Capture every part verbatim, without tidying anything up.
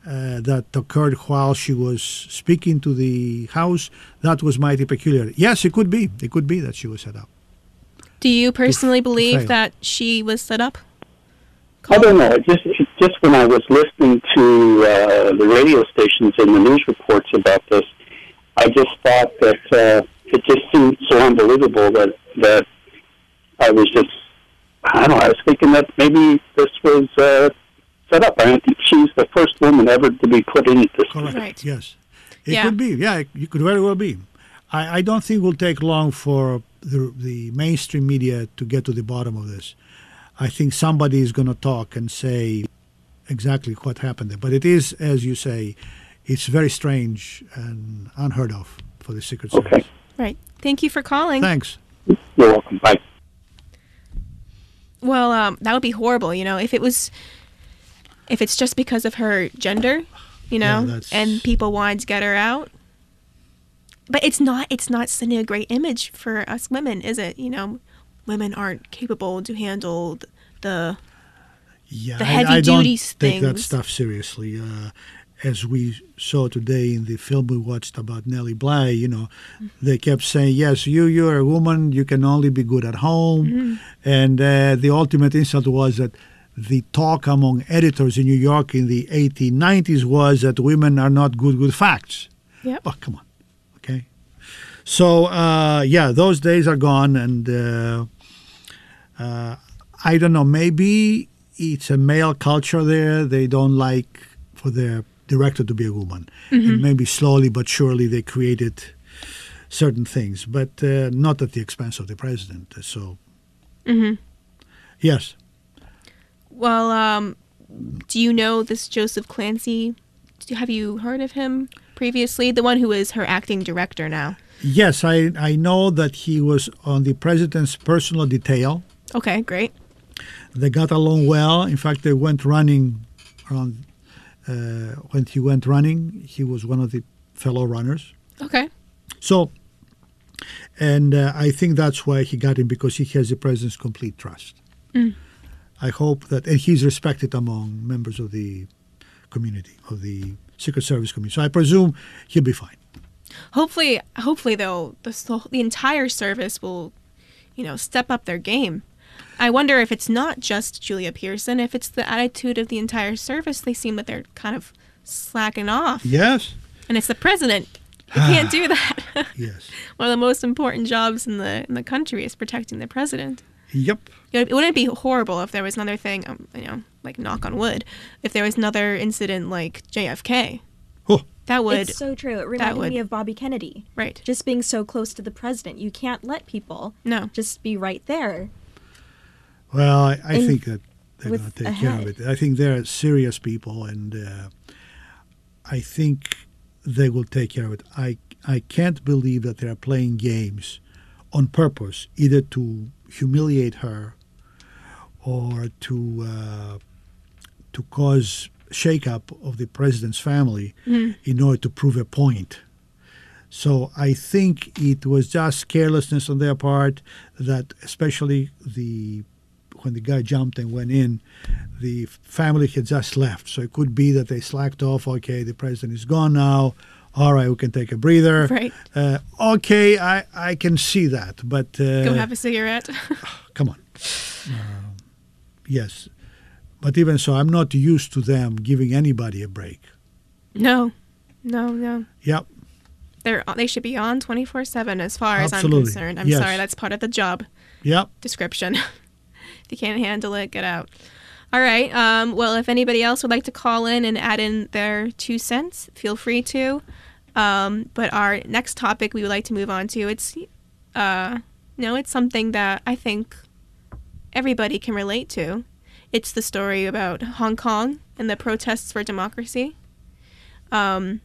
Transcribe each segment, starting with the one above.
uh, that occurred while she was speaking to the House, that was mighty peculiar. Yes, it could be. It could be that she was set up. Do you personally f- to believe fail. that she was set up? I don't know. It just it just when I was listening to uh, the radio stations and the news reports about this, I just thought that uh, it just seemed so unbelievable that that I was just I don't know. I was thinking that maybe this was uh, set up. I think she's the first woman ever to be put in this. Correct. Right. Yes. It Yeah. could be. Yeah, it, it could very well be. I, I don't think it will take long for the, the mainstream media to get to the bottom of this. I think somebody is going to talk and say exactly what happened there. But it is, as you say, it's very strange and unheard of for the Secret Service. Okay. Right. Thank you for calling. Thanks. You're welcome. Bye. Well, um, that would be horrible, you know, if it was, if it's just because of her gender, you know, Yeah, that's- and people wanted to get her out. But it's not, it's not sending a great image for us women, is it? You know, women aren't capable to handle th- the, Yeah, The I- heavy I, don't duty take that things. stuff seriously. Uh, as we saw today in the film we watched about Nellie Bly, you know, they kept saying, yes, you, you're a woman, you can only be good at home. Mm-hmm. And uh, the ultimate insult was that the talk among editors in New York in the eighteen nineties was that women are not good with facts. Yep. Oh, come on. Okay. So, uh, yeah, those days are gone. And uh, uh, I don't know, maybe it's a male culture there. They don't like for their director to be a woman. And maybe slowly but surely they created certain things, but uh, not at the expense of the president. So, Mm-hmm. yes. Well, um, do you know this Joseph Clancy? Do- Have you heard of him previously? The one who is her acting director now. Yes, I, I know that he was on the president's personal detail. Okay, great. They got along well. In fact, they went running around. Uh, when he went running, he was one of the fellow runners. Okay. So, and uh, I think that's why he got him, because he has the president's complete trust. Mm. I hope that, and he's respected among members of the community, of the Secret Service community. So I presume he'll be fine. Hopefully, hopefully though, the so- the entire service will, you know, step up their game. I wonder if it's not just Julia Pearson, if it's the attitude of the entire service. They seem that they're kind of slacking off, Yes? and it's the president. You can't do that. Yes. One of the most important jobs in the in the country is protecting the president. Yep. You know, it wouldn't be horrible if there was another thing, um, you know, like knock on wood, if there was another incident like J F K. Oh, That would, It's so true. It reminded would- me of Bobby Kennedy. right. Just being so close to the president. You can't let people No. just be right there. well, I, I And think that they're going with to a take care of head. it. I think they're serious people, and uh, I think they will take care of it. I, I can't believe that they are playing games on purpose, either to humiliate her or to uh, to cause shakeup of the president's family in order to prove a point. So I think it was just carelessness on their part, that especially the when the guy jumped and went in, the family had just left. So it could be that they slacked off. Okay, the president is gone now. All right, we can take a breather. Right. Uh, okay, I, I can see that, but uh, Go have a cigarette. come on. Uh, yes. But even so, I'm not used to them giving anybody a break. No. No, no. Yep. They're they should be on twenty-four seven as far as I'm Absolutely. concerned. I'm Yes. sorry, that's part of the job Yep. description. If you can't handle it, get out. All right. Um, well, if anybody else would like to call in and add in their two cents, feel free to. Um, but our next topic we would like to move on to, it's, uh, you know, it's something that I think everybody can relate to. It's the story about Hong Kong and the protests for democracy. Um,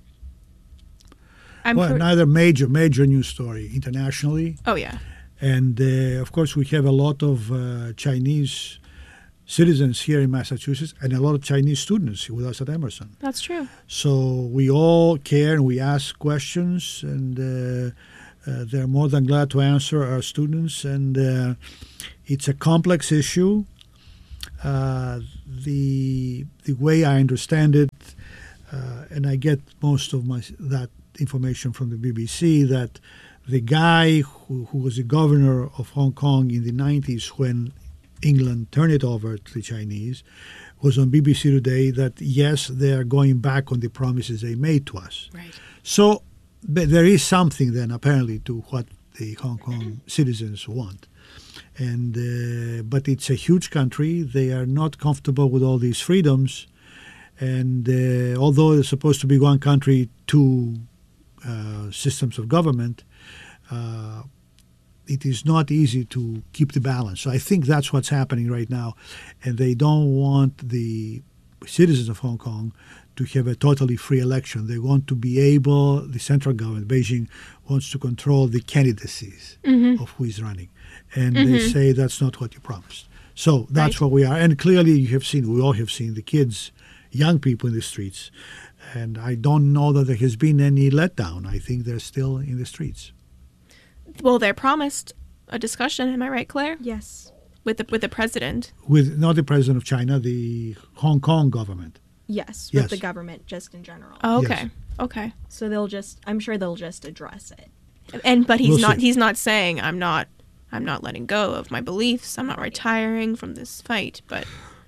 I'm Well, pre- another major, major news story internationally. oh, yeah. And uh, of course, we have a lot of uh, Chinese citizens here in Massachusetts and a lot of Chinese students with us at Emerson. That's true. So we all care and we ask questions, and uh, uh, they're more than glad to answer our students. And uh, it's a complex issue. Uh, the the way I understand it, uh, and I get most of my that information from the B B C, that the guy who, who was the governor of Hong Kong in the nineties when England turned it over to the Chinese was on B B C Today that, yes, they are going back on the promises they made to us. Right. So but there is something then apparently to what the Hong Kong citizens want. And uh, but it's a huge country. They are not comfortable with all these freedoms. And uh, although it's supposed to be one country, two uh, systems of government, uh, it is not easy to keep the balance. So I think that's what's happening right now. And they don't want the citizens of Hong Kong to have a totally free election. They want to be able, the central government, Beijing, wants to control the candidacies Mm-hmm. of who is running. And Mm-hmm. they say that's not what you promised. So that's Right. what we are. And clearly you have seen, we all have seen the kids, young people in the streets. And I don't know that there has been any letdown. I think they're still in the streets. Well, they're promised a discussion. Am I right, Claire? Yes. With the with the president. With not the president of China, the Hong Kong government. Yes. With Yes. the government, just in general. Oh, okay. Yes. Okay. So they'll just, I'm sure they'll just address it. And but he's We'll not see. he's not saying I'm not I'm not letting go of my beliefs. I'm not retiring from this fight, but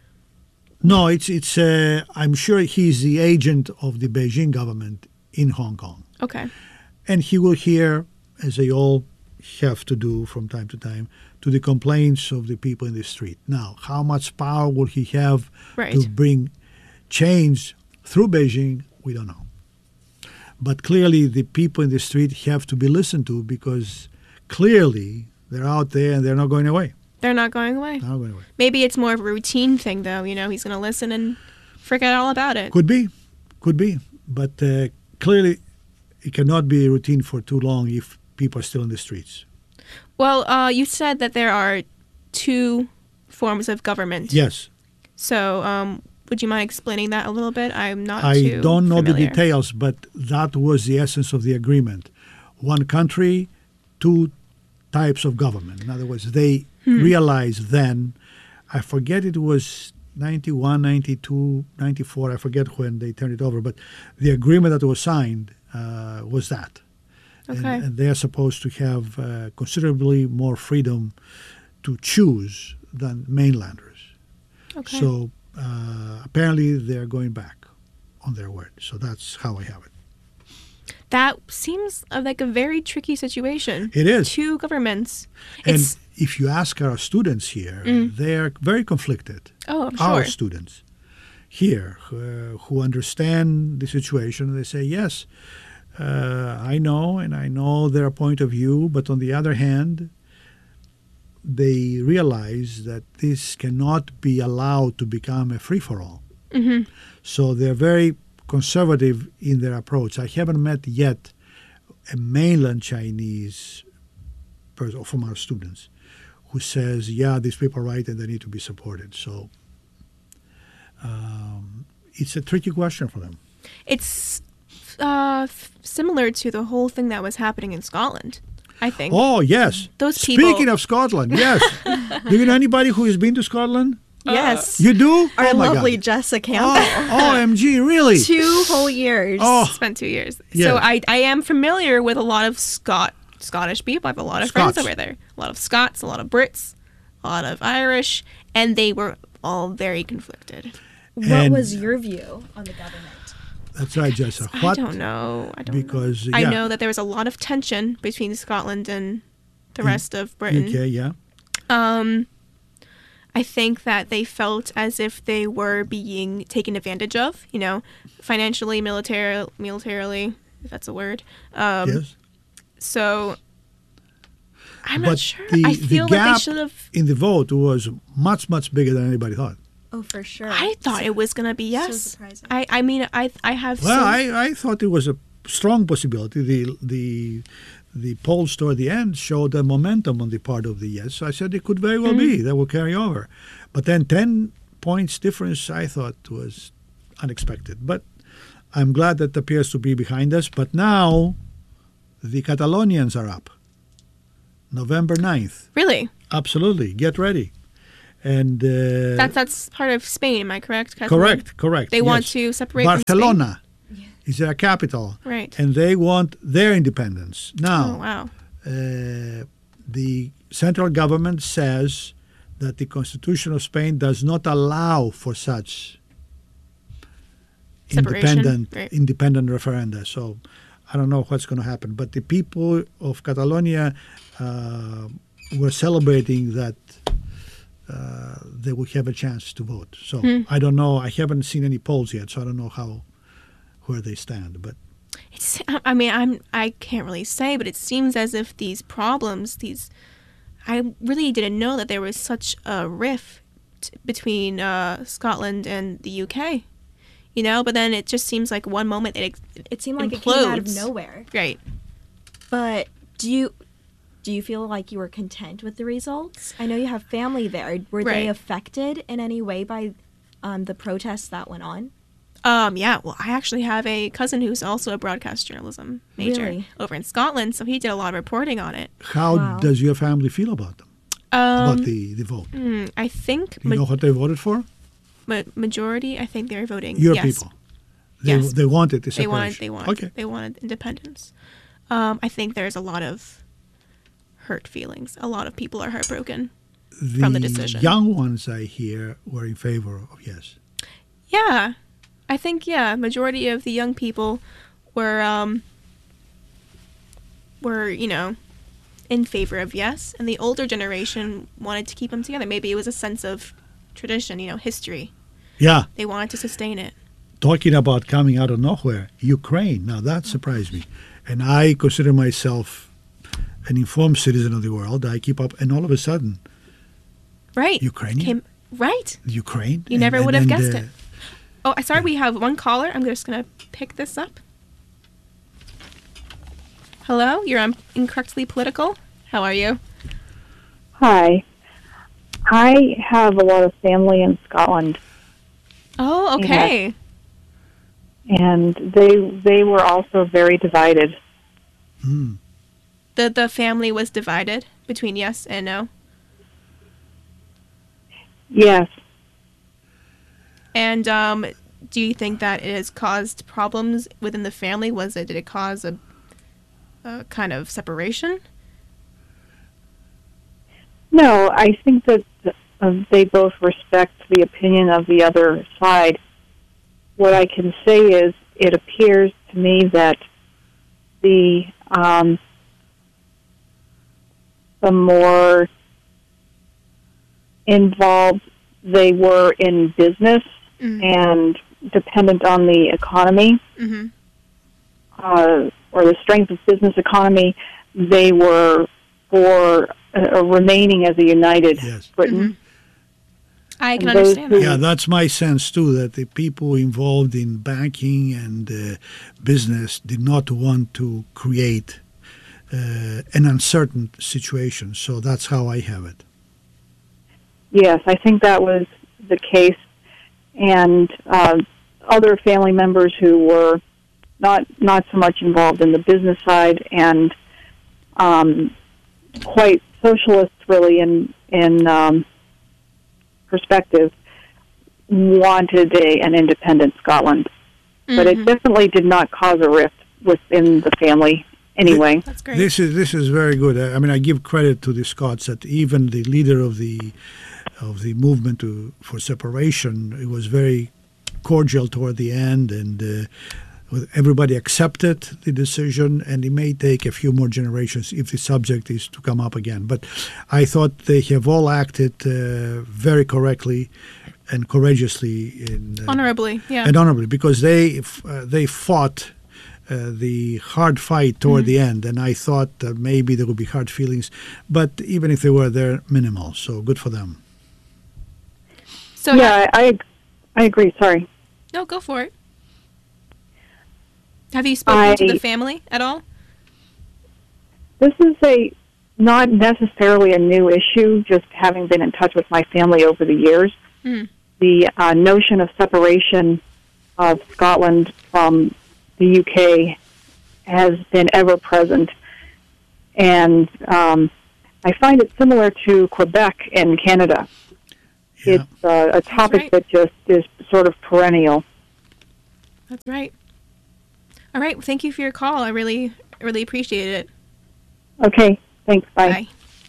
No, it's it's. Uh, I'm sure he's the agent of the Beijing government in Hong Kong, okay. and he will hear, as they all have to do from time to time, to the complaints of the people in the street. Now, how much power will he have Right. to bring change through Beijing? We don't know. But clearly, the people in the street have to be listened to because clearly they're out there and they're not going away. They're not going away. Not going away. Maybe it's more of a routine thing though, you know, he's going to listen and forget all about it. Could be, could be, but uh, clearly it cannot be a routine for too long if people are still in the streets. Well, uh, you said that there are two forms of government. Yes, So, um, would you mind explaining that a little bit? I'm not I too don't know familiar. the details, but that was the essence of the agreement. One country, two types of government. In other words, they Hmm. realized then, I forget it was ninety-one, ninety-two, ninety-four, I forget when they turned it over, but the agreement that was signed uh, was that. And, Okay. and they're supposed to have uh, considerably more freedom to choose than mainlanders. Okay. So uh, apparently they're going back on their word. So that's how I have it. That seems uh, like a very tricky situation. It is. Two governments. And It's if you ask our students here, Mm. they're very conflicted. oh, I'm Our sure. students here uh, who understand the situation, they say, yes, uh, I know, and I know their point of view, but on the other hand, they realize that this cannot be allowed to become a free-for-all. Mhm. So they're very conservative in their approach. I haven't met yet a mainland Chinese person from our students who says, yeah, these people are right and they need to be supported. So um, it's a tricky question for them. It's uh, f- similar to the whole thing that was happening in Scotland, I think. Oh, yes. Those Speaking people- of Scotland, yes. Do you know anybody who has been to Scotland? Yes. You do? Our oh, my lovely God. Jessa Campbell. Oh, O M G, really? Two whole years. Oh. Spent two years. Yeah. So I, I am familiar with a lot of Scot Scottish people. I have a lot of Scots. friends over there. A lot of Scots, a lot of Brits, a lot of Irish, and they were all very conflicted. What And- was your view on the government? That's right, Jessa. What? I don't know. I don't Because, know. I yeah. know that there was a lot of tension between Scotland and the rest of Britain. U K, yeah. Um, I think that they felt as if they were being taken advantage of, you know, financially, military, militarily, if that's a word. Um, yes. So I'm But not sure. the- I the feel like they gap should have. In the vote was much, much bigger than anybody thought. Oh, for sure. I thought it was gonna be yes. surprising. I I mean I I have. Well, so, I, I thought it was a strong possibility. The the the polls toward the end showed a momentum on the part of the yes. So I said it could very well be that will carry over. But then ten points difference, I thought was unexpected. But I'm glad that appears to be behind us. But now the Catalonians are up. November ninth. really, Absolutely. Get ready. And uh, that's that's part of Spain. Am I correct? Catalonia? correct, correct. They want yes. to separate from Spain? Barcelona. is their capital. Right. And they want their independence. Now, Oh, wow. uh, the central government says that the Constitution of Spain does not allow for such Separation, independent right. independent referenda. So I don't know what's going to happen. But the people of Catalonia uh, were celebrating that uh, they will have a chance to vote. So Hmm. I don't know. I haven't seen any polls yet, so I don't know how where they stand. But It's, I mean, I'm, I can't really say, but it seems as if these problems, these, I really didn't know that there was such a rift between uh, Scotland and the U K, you know, but then it just seems like one moment it, ex- It seemed like implodes. it came out of nowhere. Right. But do you do you feel like you were content with the results? I know you have family there. Were they Right. affected in any way by um, the protests that went on? Um, yeah, well, I actually have a cousin who's also a broadcast journalism major Really? over in Scotland, so he did a lot of reporting on it. how Wow. does your family feel about them? Um, about the, the vote? hmm, I think Do you know ma- what they voted for? ma- majority, I think they're voting Your yes. people. They, Yes. they wanted the They separation. wanted, they wanted, Okay. they wanted independence. Um, I think there's a lot of hurt feelings. A lot of people are heartbroken. The from the decision. young ones I hear were in favor of yes. Yeah, I think yeah, majority of the young people were um, were you know in favor of yes, and the older generation wanted to keep them together. Maybe it was a sense of tradition, you know, history. Yeah, They wanted to sustain it. talking about coming out of nowhere, Ukraine. Now that surprised me, and I consider myself an informed citizen of the world. I keep up, and all of a sudden, Right. Ukrainian? Came, right. Ukraine. You and- never and- would have and, guessed uh, it. Oh, sorry, we have one caller. I'm just going to pick this up. Hello, you're on Incorrectly Political. How are you? Hi. I have a lot of family in Scotland, Oh, okay. and they they were also very divided. hmm. The the family was divided between yes and no. Yes, And um, do you think that it has caused problems within the family? Was it did it cause a, a kind of separation? no, I think that uh, they both respect the opinion of the other side. What I can say is, it appears to me that the um, the more involved they were in business Mm-hmm. and dependent on the economy, Mm-hmm. uh, or the strength of business economy, they were for uh, remaining as a united Yes. Britain. I can And those understand who- that. Yeah, that's my sense too. That the people involved in banking and uh, business did not want to create uh, an uncertain situation. So that's how I have it. Yes, I think that was the case. And uh, other family members who were not not so much involved in the business side and um, quite socialist, really, in in um, perspective, wanted a, an independent Scotland. But it Mhm. definitely did not cause a rift within the family anyway. That's great. This is this is very good. I I mean, I give credit to the Scots that even the leader of the of the movement to, for separation, it was very cordial toward the end, and uh, with- everybody accepted the decision. And it may take a few more generations if the subject is to come up again. But I thought they have all acted uh, very correctly and courageously in, uh, Honorably, yeah. and honorably, because they f- uh, they fought uh, the hard fight toward the end, and I thought uh, maybe there would be hard feelings, but even if they were, they're minimal. So good for them. So yeah, I, I I agree. Sorry. no, go for it. Have you spoken to I- the family at all? This is a not necessarily a new issue, just having been in touch with my family over the years. Mm. The uh, notion of separation of Scotland from the U K has been ever present. And um, I find it similar to Quebec in Canada. Yeah. It's uh, a topic right. that just is sort of perennial. That's right. All right. Well, thank you for your call. I really, really appreciate it. Okay, thanks. Bye. Bye.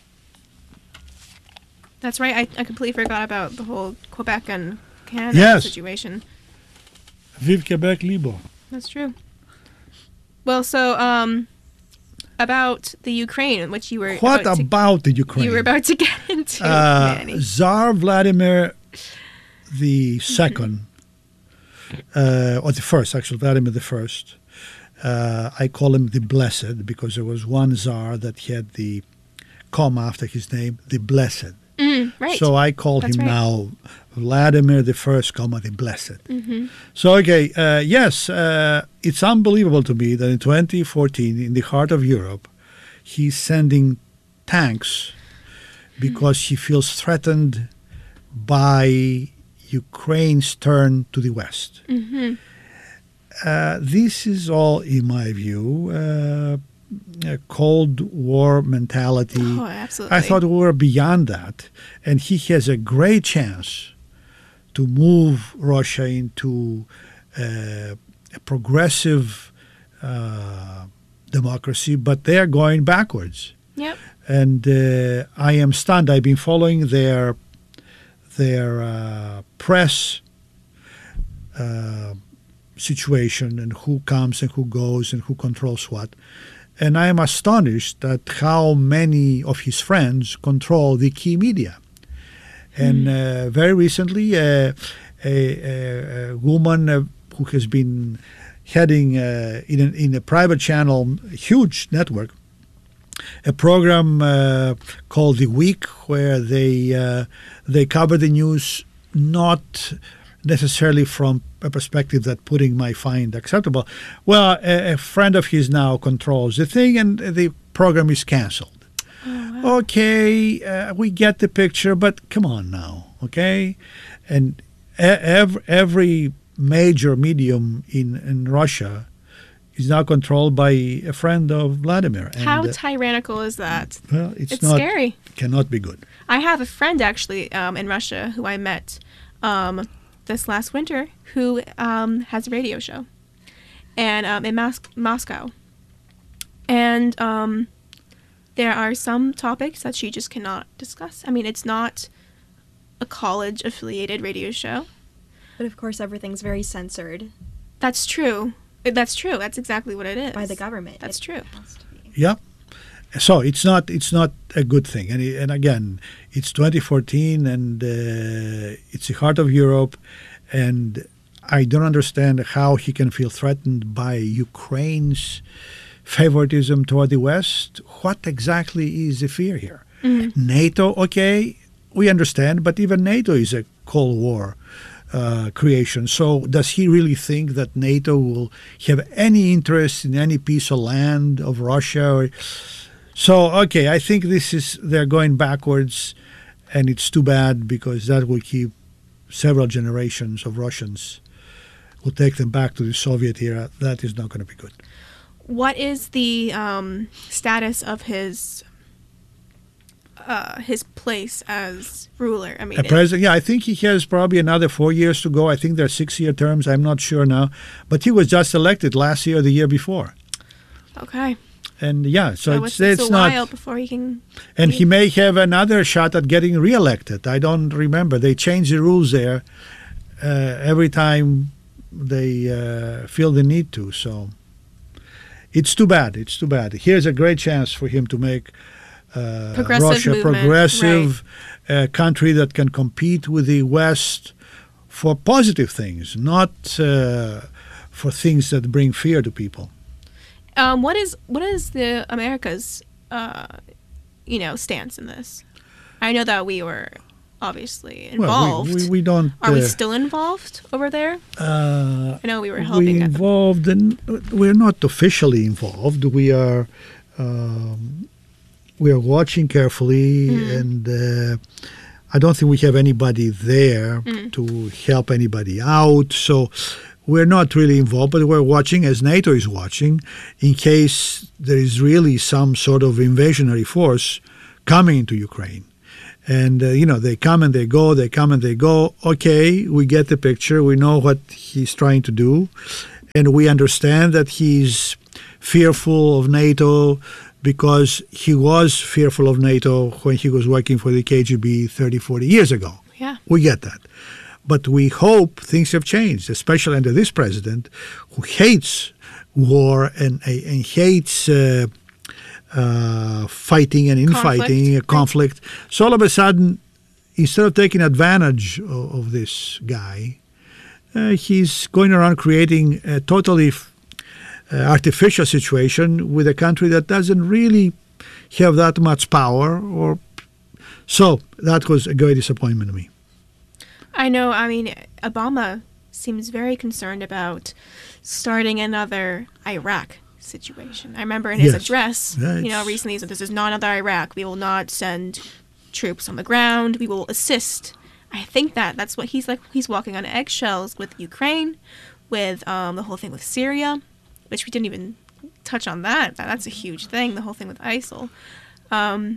That's right. I, I completely forgot about the whole Quebec and Canada Yes. situation. Vive Québec libre. That's true. Well, so um, about the Ukraine, which you were What about to- about the Ukraine? you were about to get into, uh, Manny. Tsar Vladimir the second, uh, or the first, actually, Vladimir the first. Uh, I call him the Blessed because there was one Tsar that had the comma after his name, the Blessed. Mm, right. So I call That's him right. now Vladimir the First, comma the Blessed. Mm-hmm. So okay, uh, yes, uh, it's unbelievable to me that in twenty fourteen, in the heart of Europe, he's sending tanks because he feels threatened by Ukraine's turn to the West. Mm-hmm. Uh, this is all, in my view, uh, a Cold War mentality. Oh, absolutely. I thought we were beyond that. And he has a great chance to move Russia into uh, a progressive uh, democracy, but they are going backwards. Yep. And uh, I am stunned. I've been following their their uh, press uh, situation and who comes and who goes and who controls what. And I am astonished at how many of his friends control the key media. And uh, very recently, uh, a, a, a woman uh, who has been heading uh, in, a, in a private channel, huge network, a program uh, called The Week, where they uh, they cover the news not necessarily from a perspective that Putin might find acceptable. Well, a, a friend of his now controls the thing, and the program is canceled. Oh, wow. Okay, uh, we get the picture, but come on now, okay? And e- every, every major medium in, in Russia is now controlled by a friend of Vladimir. And, How uh, tyrannical is that? well, it's, It's not scary. cannot be good. I have a friend actually um, in Russia who I met um, this last winter who um, has a radio show and um, in Mos- Moscow. And um, there are some topics that she just cannot discuss. I mean, it's not a college-affiliated radio show. But of course, everything's very censored That's true. That's true. That's exactly what it is. by the government. That's It true. has to be. Yeah. So it's not it's not a good thing. And, and again, it's twenty fourteen and uh, it's the heart of Europe. And I don't understand how he can feel threatened by Ukraine's favoritism toward the West. What exactly is the fear here? Mm-hmm. NATO, okay, we understand, but even NATO is a Cold War uh, creation. So does he really think that NATO will have any interest in any piece of land of Russia? Or, so, okay, I think this is, they're going backwards, and it's too bad because that will keep several generations of Russians, will take them back to the Soviet era. That is not going to be good. What is the um, status of his uh, his place as ruler? I mean, A it- president, yeah, I think he has probably another four years to go. I think they're six-year terms. I'm not sure now. But he was just elected last year or the year before. okay. And yeah, so, So it's, it's, it's a not. while before he can. And he may have another shot at getting reelected. I don't remember. They change the rules there uh, every time they uh, feel the need to. So it's too bad. It's too bad. Here's a great chance for him to make uh, Progressive Russia a movement, progressive uh, country that can compete with the West for positive things, not uh, for things that bring fear to people. Um, what is what is the America's uh, you know stance in this? I know that we were obviously involved. Well, we, we, we don't. Are we uh, still involved over there? Uh, I know we were helping. we at the- involved in, we're not officially involved. We are um, we are watching carefully, Mm. and uh, I don't think we have anybody there Mm. to help anybody out. So we're not really involved, but we're watching as NATO is watching in case there is really some sort of invasionary force coming into Ukraine. And, uh, you know, they come and they go, they come and they go. Okay, we get the picture. We know what he's trying to do. And we understand that he's fearful of NATO because he was fearful of NATO when he was working for the K G B thirty, forty years ago. Yeah. We get that. But we hope things have changed, especially under this president who hates war and, and hates uh, uh, fighting and infighting, Conflict. conflict. So all of a sudden, instead of taking advantage of, of this guy, uh, he's going around creating a totally uh, artificial situation with a country that doesn't really have that much power. Or so that was a great disappointment to me. I know, I mean, Obama seems very concerned about starting another Iraq situation. I remember in his Yes. address, Yeah, you know, it's- recently he said, this is not another Iraq. We will not send troops on the ground. We will assist. I think that that's what he's like. He's walking on eggshells with Ukraine, with um, the whole thing with Syria, which we didn't even touch on that. That- That's a huge thing, the whole thing with ISIL. Um,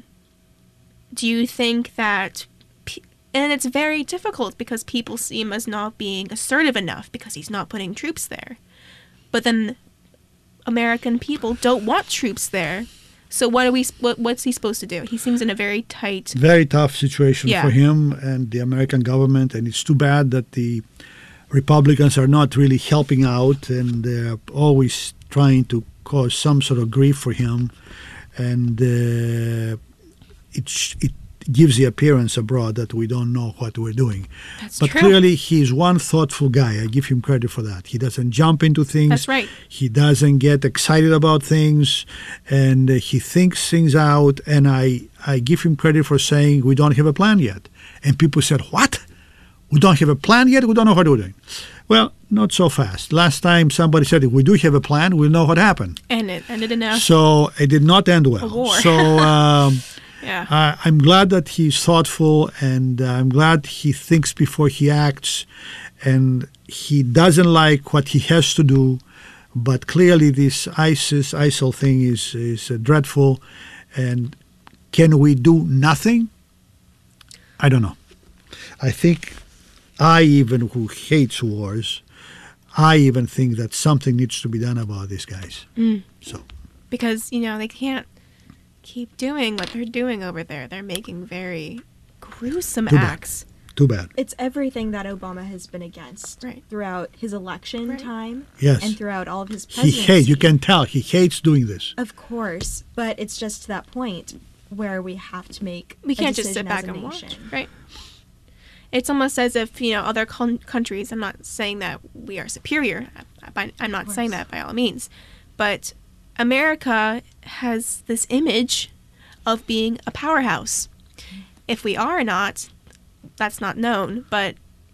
do you think that... Pe- and it's very difficult because people see him as not being assertive enough because he's not putting troops there. But then American people don't want troops there. So what are we? What, what's he supposed to do? He seems in a very tight. Very tough situation Yeah. for him and the American government, and it's too bad that the Republicans are not really helping out, and they're always trying to cause some sort of grief for him, and uh, it sh- it gives the appearance abroad that we don't know what we're doing. That's But true. clearly, he's one thoughtful guy. I give him credit for that. He doesn't jump into things. That's right. He doesn't get excited about things, and uh, he thinks things out. And I, I give him credit for saying we don't have a plan yet. And people said, what? We don't have a plan yet? We don't know what we're doing. Well, not so fast. Last time somebody said, if we do have a plan, we'll know what happened. And it ended in a. So it did not end well. A war. So um, yeah. I, I'm glad that he's thoughtful, and uh, I'm glad he thinks before he acts, and he doesn't like what he has to do. But clearly, this ISIS, ISIL thing is is uh, dreadful. And can we do nothing? I don't know. I think I even who hates wars, I even think that something needs to be done about these guys. Mm. So. Because, you know, they can't keep doing what they're doing over there. They're making very gruesome Too bad. acts. Too bad. It's everything that Obama has been against Right. throughout his election Right. time Yes. and throughout all of his He presidency. hates, you can tell, he hates doing this. Of course, but it's just to that point where we have to make We a can't just sit decision as back a and watch. nation. Right. It's almost as if, you know, other con- countries, I'm not saying that we are superior. I, I'm not saying course. that by all means. But America has this image of being a powerhouse. If we are or not, that's not known. But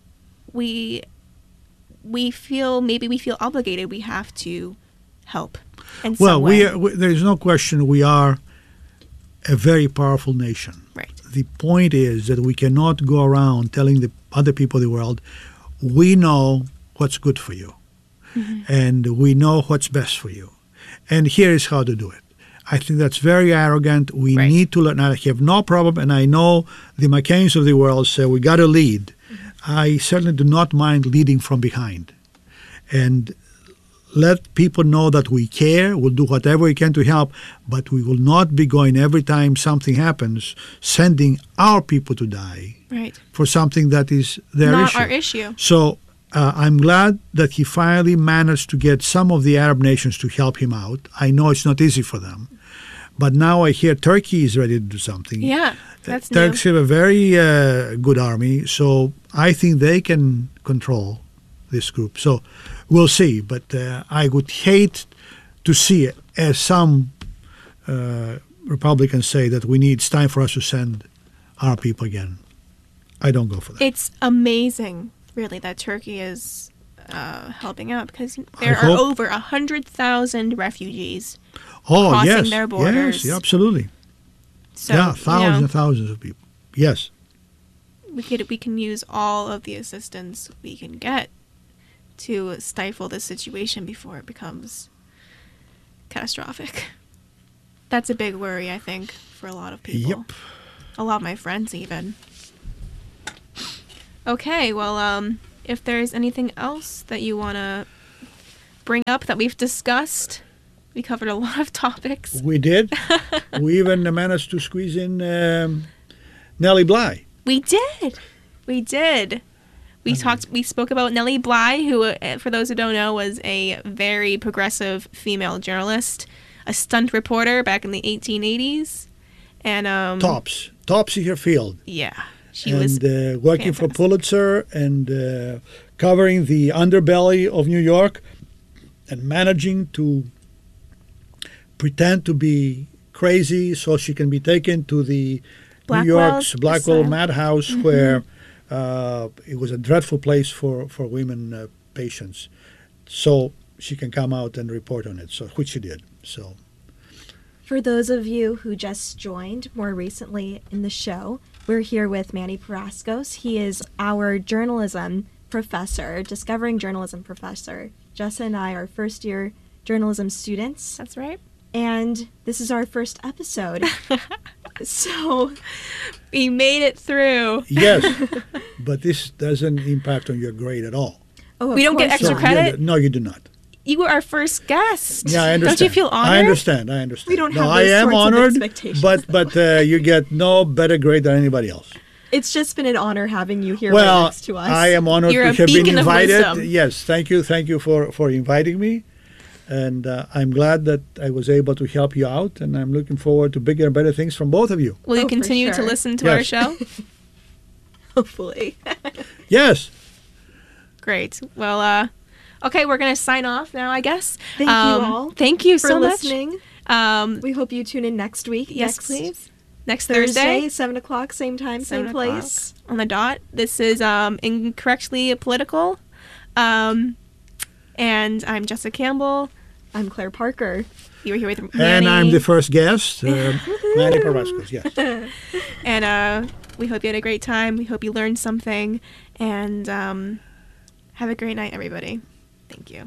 we we feel, maybe we feel obligated. We have to help in Well, some way. we are, we, there is no question we are a very powerful nation. Right. The point is that we cannot go around telling the other people of the world, we know what's good for you, Mm-hmm. and we know what's best for you, and here is how to do it. I think that's very arrogant. We Right. need to learn. I have no problem, and I know the McCains of the world say we got to lead. I certainly do not mind leading from behind, and let people know that we care. We'll do whatever we can to help, but we will not be going every time something happens, sending our people to die Right. for something that is their Not issue. our issue. So uh, I'm glad that he finally managed to get some of the Arab nations to help him out. I know it's not easy for them, but now I hear Turkey is ready to do something. Yeah. That's new. Turks have a very uh, good army, so I think they can control this group. So we'll see, but uh, I would hate to see it, as some uh, Republicans say, that we need, it's time for us to send our people again. I don't go for that. It's amazing, really, that Turkey is uh, helping out because there I are hope- over a hundred thousand refugees. oh, crossing yes, their borders. yes, yeah, absolutely. So yeah, you thousands know, and thousands of people. Yes. we could we can use all of the assistance we can get to stifle this situation before it becomes catastrophic. That's a big worry, I think, for a lot of people. Yep. A lot of my friends, even. Okay, well, um, if there's anything else that you want to bring up that we've discussed? We covered a lot of topics. We did. We even managed to squeeze in um, Nellie Bly. We did. We did. We talked. We spoke about Nellie Bly, who, uh, for those who don't know, was a very progressive female journalist, a stunt reporter back in the eighteen eighties, and um, Tops. Tops in her field. Yeah, she and, was uh, working for fantastic. Pulitzer and uh, covering the underbelly of New York and managing to pretend to be crazy so she can be taken to the Blackwell's New York's Blackwell asylum. Madhouse, Mm-hmm. where uh, it was a dreadful place for, for women uh, patients. So she can come out and report on it, so which she did. So For those of you who just joined more recently in the show, we're here with Manny Paraskos. He is our journalism professor, discovering journalism professor. Jessa and I are first year journalism students, That's right. and this is our first episode. So We made it through. yes, but this doesn't impact on your grade at all. oh, of We don't get course extra So, not. credit? yeah, no, you do not. You were our first guest. Yeah, I understand. Don't you feel honored? I understand. I understand. We don't no, have I those am sorts of honored, expectations. but but uh, you get no better grade than anybody else. It's just been an honor having you here Well, right next to us. I am honored You're to a have been beacon of invited. wisdom. Yes, thank you, thank you for for inviting me, and uh, I'm glad that I was able to help you out, and I'm looking forward to bigger and better things from both of you. Will you Oh, for continue to sure. listen to our Yes. show? Hopefully. Yes, Great. Well, uh, okay, we're gonna sign off now, I guess. Thank you Um, all Thank you for so listening. much. Um, We hope you tune in next week. yes, next please. Next Thursday, Thursday, seven o'clock, same time, seven same o'clock place. on the dot. This is um, Incorrectly Political, um, and I'm Jessica Campbell. I'm Claire Parker. You were here with Manny, and I'm the first guest, uh, Manny Paraskos. Yes. and uh, we hope you had a great time. We hope you learned something, and um, have a great night, everybody. Thank you.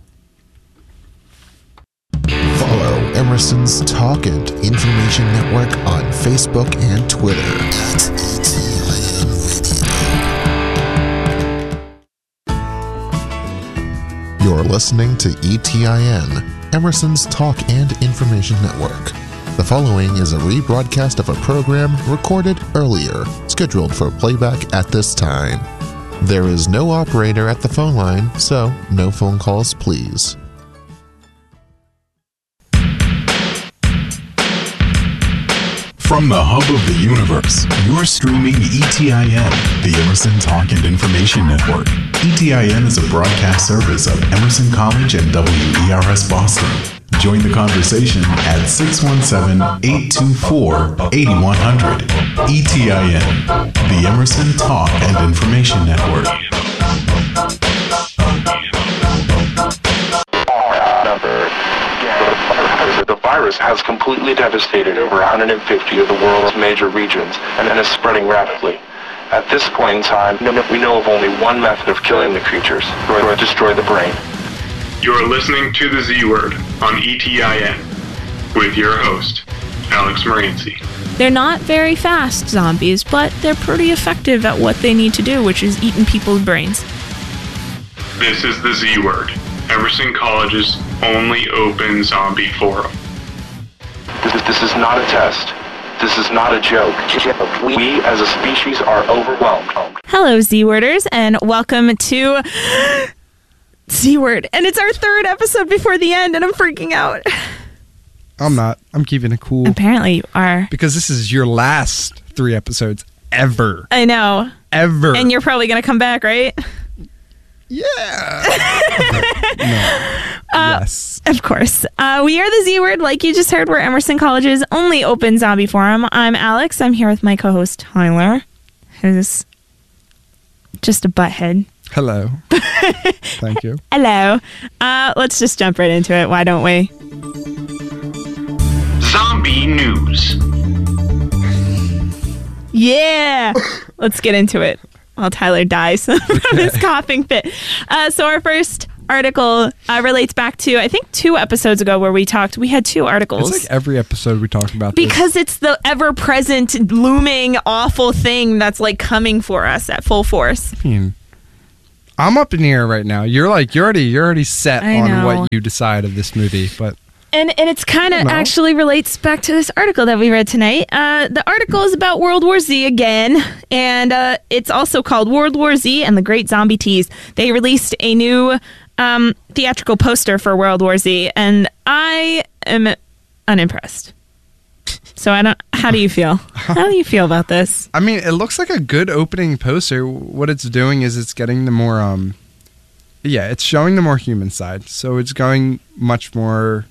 Follow Emerson's Talk and Information Network on Facebook and Twitter. You're listening to E T I N, Emerson's Talk and Information Network. The following is a rebroadcast of a program recorded earlier, scheduled for playback at this time. There is no operator at the phone line, so no phone calls, please. From the hub of the universe, you're streaming E T I N, the Emerson Talk and Information Network. E T I N is a broadcast service of Emerson College and W E R S Boston. Join the conversation at six one seven, eight two four, eight one zero zero. E T I N, the Emerson Talk and Information Network. The virus has completely devastated over one hundred fifty of the world's major regions and is spreading rapidly. At this point in time, we know of only one method of killing the creatures, or destroy the brain. You're listening to the Z Word on E T I N with your host, Alex Moranci. They're not very fast zombies, but they're pretty effective at what they need to do, which is eating people's brains. This is the Z Word, Emerson College's only open zombie forum. This is, this is not a test. This is not a joke. We, as a species, are overwhelmed. Hello, Z-Worders, and welcome to Z-Word. And it's our third episode before the end, and I'm freaking out. I'm not. I'm keeping it cool. Apparently you are. Because this is your last three episodes ever. I know. Ever. And you're probably going to come back, right? Yeah. No. Uh, yes. Of course. Uh, we are the Z-Word, like you just heard. We're Emerson College's only open zombie forum. I'm Alex. I'm here with my co-host, Tyler, who's just a butthead. Hello. Thank you. Hello. Uh, let's just jump right into it. Why don't we? Zombie news. Yeah. Let's get into it while Tyler dies from his coughing fit. Uh, so our first article uh, relates back to, I think, two episodes ago where we talked. We had two articles. It's like every episode we talk about this. Because it's the ever-present, looming, awful thing that's like coming for us at full force. I mean, I'm up in the air right now. You're like you're already you're already set I on know. what you decide of this movie, but And and it's kind of No. actually relates back to this article that we read tonight. Uh, the article is about World War Z again, and uh, it's also called World War Z and the Great Zombie Tease. They released a new um, theatrical poster for World War Z, and I am unimpressed. So I don't. How do you feel? How do you feel about this? I mean, it looks like a good opening poster. What it's doing is it's getting the more um, yeah, it's showing the more human side. So it's going much more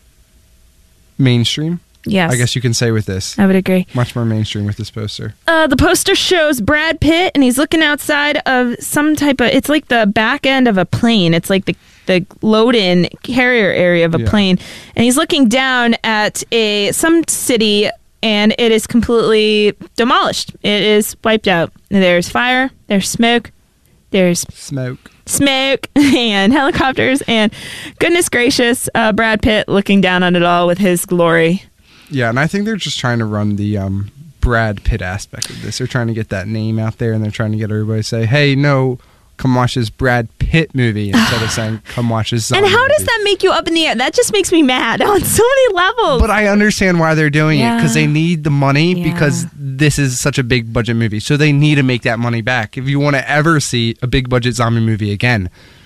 mainstream. Yes. I guess you can say with this. I would agree. Much more mainstream with this poster. Uh, the poster shows Brad Pitt, and he's looking outside of some type of. It's like the back end of a plane. It's like the the load-in carrier area of a Yeah. plane, and he's looking down at a some city, and it is completely demolished. It is wiped out. There's fire. There's smoke. There's Smoke. smoke and helicopters, and goodness gracious, uh, Brad Pitt looking down on it all with his glory. Yeah, and I think they're just trying to run the um, Brad Pitt aspect of this. They're trying to get that name out there, and they're trying to get everybody to say, hey, no, come watch this Brad Pitt movie, instead of saying, come watch this zombie And how does movie. that make you up in the air? That just makes me mad on so many levels. But I understand why they're doing it, because Yeah. they need the money, Yeah. because this is such a big budget movie. So they need to make that money back if you want to ever see a big budget zombie movie again.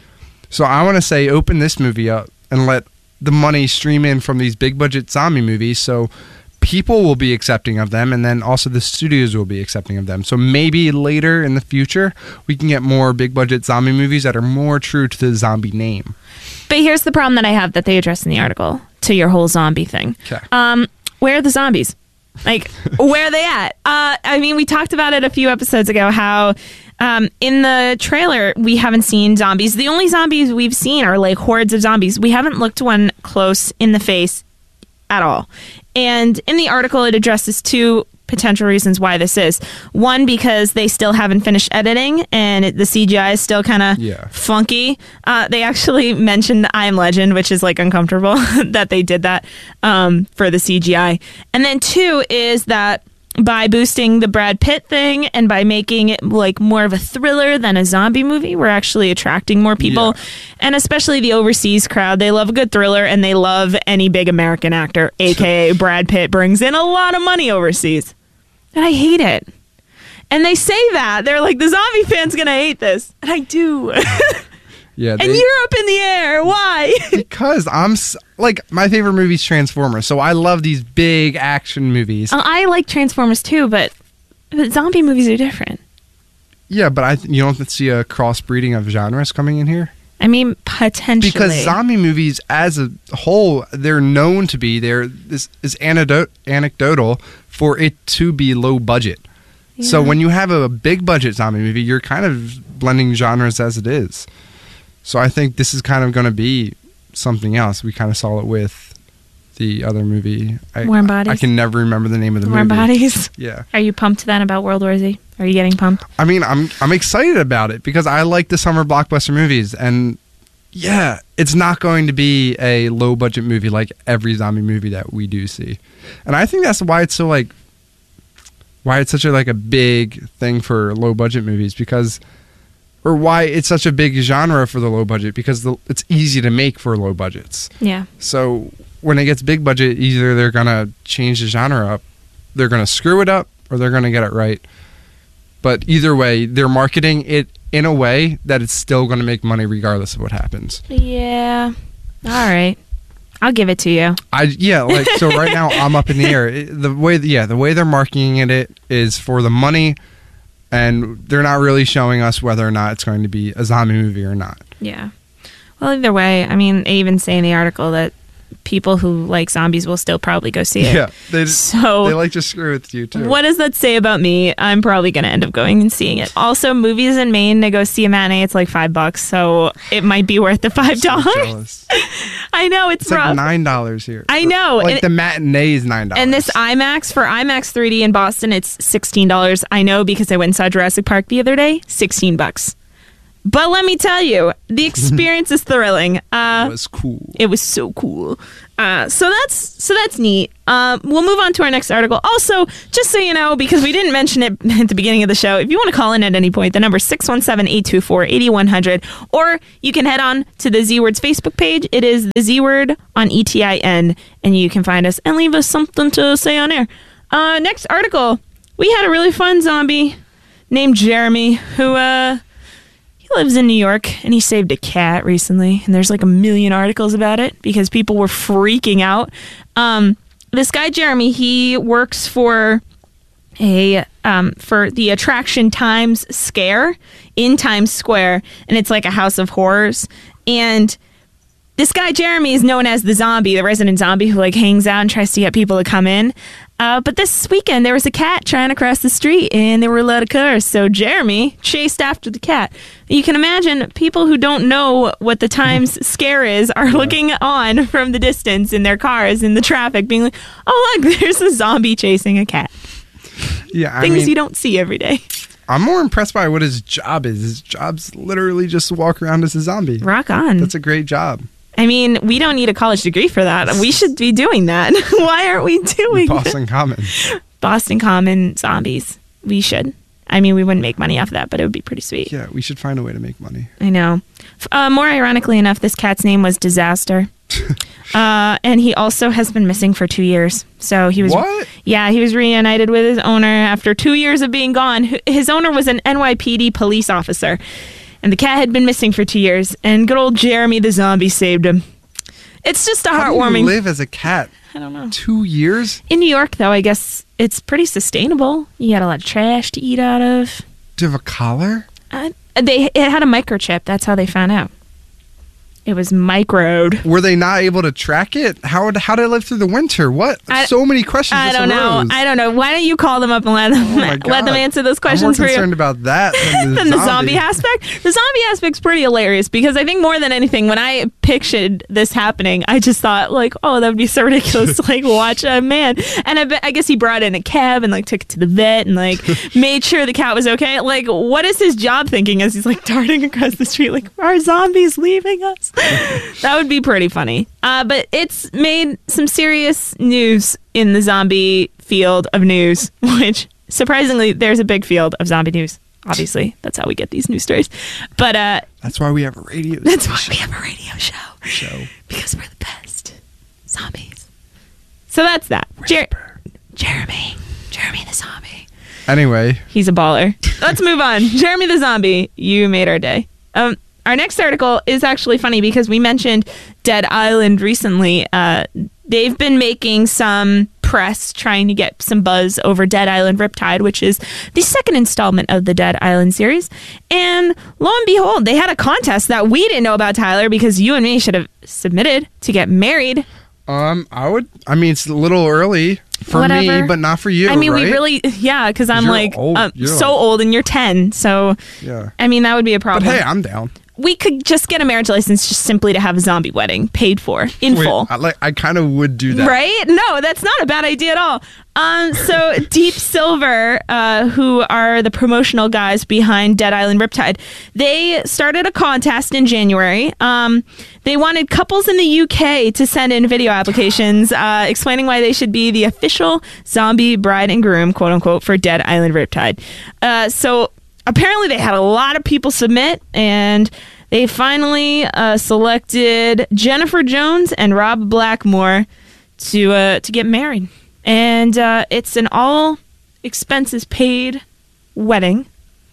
So I want to say open this movie up and let the money stream in from these big budget zombie movies, so people will be accepting of them, and then also the studios will be accepting of them. So maybe later in the future we can get more big budget zombie movies that are more true to the zombie name. But here's the problem that I have that they address in the article to your whole zombie thing. Okay. Um, where are the zombies? Like, where are they at? Uh, I mean, we talked about it a few episodes ago, how um, in the trailer, we haven't seen zombies. The only zombies we've seen are like hordes of zombies. We haven't looked one close in the face at all. And in the article, it addresses two potential reasons why this is. One, because they still haven't finished editing, and it, the C G I is still kind of Yeah. funky. Uh, they actually mentioned I Am Legend, which is like uncomfortable that they did that um, for the C G I. And then two is that by boosting the Brad Pitt thing and by making it like more of a thriller than a zombie movie, we're actually attracting more people. Yeah. And especially the overseas crowd. They love a good thriller, and they love any big American actor, aka Brad Pitt brings in a lot of money overseas. And I hate it. And they say that. They're like, the zombie fan's gonna hate this. And I do. Yeah, And they- you're up in the air. Why? because I'm s- like, my favorite movie is Transformers, so I love these big action movies. Uh, I like Transformers too, but, but zombie movies are different. Yeah, but I th- you don't see a crossbreeding of genres coming in here? I mean, potentially. Because zombie movies as a whole, they're known to be, they're, this is anecdote, anecdotal for it to be low budget. So Yeah. when you have a big budget zombie movie, you're kind of blending genres as it is. So I think this is kind of going to be something else. We kind of saw it with the other movie. I, Warm Bodies? I can never remember the name of the Warm movie. Bodies. Yeah. Are you pumped then about World War Z? Are you getting pumped? I mean, I'm I'm excited about it because I like the summer blockbuster movies, and yeah, it's not going to be a low budget movie like every zombie movie that we do see, and I think that's why it's so like why it's such a like a big thing for low budget movies because, or why it's such a big genre for the low budget because the, it's easy to make for low budgets. Yeah. So when it gets big budget, either they're gonna change the genre up, they're gonna screw it up, or they're gonna get it right. But either way, they're marketing it in a way that it's still going to make money regardless of what happens. Yeah. All right. I'll give it to you. I yeah, like so right now I'm up in the air. It- the way yeah, the way they're marketing it is for the money, and they're not really showing us whether or not it's going to be a zombie movie or not. Yeah. Well, either way, I mean, they even say in the article that people who like zombies will still probably go see it. Yeah, they So- they like to screw with you too. What does that say about me? I'm probably going to end up going and seeing it. Also, movies in Maine to go see a matinee, it's like five bucks, so it might be worth the five dollars. Jealous. I know it's, It's rough. like nine dollars here. I know. Like and, the matinee is nine dollars. and this IMAX for IMAX three D in Boston, it's sixteen dollars. I know because I went and saw Jurassic Park the other day. Sixteen bucks. But let me tell you, the experience is thrilling. Uh, It was cool. It was so cool. Uh, so that's so that's neat. Um, we'll move on to our next article. Also, just so you know, because we didn't mention it at the beginning of the show, if you want to call in at any point, the number is six one seven, eight two four, eight one zero zero, or you can head on to the Z-Word's Facebook page. It is the Z-Word on E T I N, and you can find us and leave us something to say on air. Uh, next article, we had a really fun zombie named Jeremy who... Uh, He lives in New York, and he saved a cat recently, and there's like a million articles about it because people were freaking out. Um, this guy, Jeremy, he works for a um, for the Attraction Times Scare in Times Square, and it's like a house of horrors. And this guy, Jeremy, is known as the zombie, the resident zombie who like hangs out and tries to get people to come in. Uh, but this weekend, there was a cat trying to cross the street, and there were a lot of cars. So Jeremy chased after the cat. You can imagine people who don't know what the Times Scare is are looking on from the distance in their cars in the traffic, being like, "Oh, look, there's a zombie chasing a cat." Yeah, I Things mean, you don't see every day. I'm more impressed by what his job is. His job's literally just to walk around as a zombie. Rock on. That's a great job. I mean, we don't need a college degree for that. We should be doing that. Why aren't we doing Boston that? Common. Boston Common zombies. We should. I mean, we wouldn't make money off of that, but it would be pretty sweet. Yeah, we should find a way to make money. I know. Uh, more ironically enough, this cat's name was Disaster. uh, and he also has been missing for two years. So he was. What? Yeah, he was reunited with his owner after two years of being gone. His owner was an N Y P D police officer. And the cat had been missing for two years, and good old Jeremy the zombie saved him. It's just a How do heartwarming. you live as a cat? I don't know. Two years? In New York, though, I guess it's pretty sustainable. You got a lot of trash to eat out of. Do you have a collar? Uh, they it had a microchip. That's how they found out. It was microed. Were they not able to track it? How would how did it live through the winter? What? I- so many questions. I just don't know. arose. I don't know. Why don't you call them up and let them Oh my let God. them answer those I'm questions more for you? concerned about that than the, than the zombie. zombie aspect. The zombie aspect's pretty hilarious because I think more than anything, when I pictured this happening, I just thought like, oh, that would be so ridiculous to like watch a man. And I, bet, I guess he brought in a cab and like took it to the vet and like made sure the cat was okay. Like, what is his job thinking as he's like darting across the street? Like, are zombies leaving us? That would be pretty funny. Uh, but it's made some serious news in the zombie field of news, which surprisingly, there's a big field of zombie news. Obviously, that's how we get these news stories. But uh, That's why we have a radio. that's why station. we have a radio show. Show. Because we're the best. Zombies. So that's that. Jer- Jeremy. Jeremy the zombie. Anyway, He's a baller. Let's move on. Jeremy the zombie. You made our day. Um, our next article is actually funny because we mentioned Dead Island recently. Uh, they've been making some press trying to get some buzz over Dead Island Riptide, which is the second installment of the Dead Island series. And lo and behold, they had a contest that we didn't know about, Tyler, because you and me should have submitted to get married. um, I would. I mean, it's a little early for Whatever. me, but not for you. I mean, right? we really, yeah, because I'm You're like old. um, You're so like- old and you're ten. So, Yeah. I mean, that would be a But problem. hey, I'm down. We could just get a marriage license just simply to have a zombie wedding paid for in Wait, full. I, like, I kind of would do that. Right? No, that's not a bad idea at all. Um, so Deep Silver, uh, who are the promotional guys behind Dead Island Riptide, they started a contest in January. Um, they wanted couples in the U K to send in video applications uh, explaining why they should be the official zombie bride and groom, quote unquote, for Dead Island Riptide. Uh, so apparently they had a lot of people submit, and they finally uh, selected Jennifer Jones and Rob Blackmore to uh, to get married. And uh, it's an all expenses paid wedding.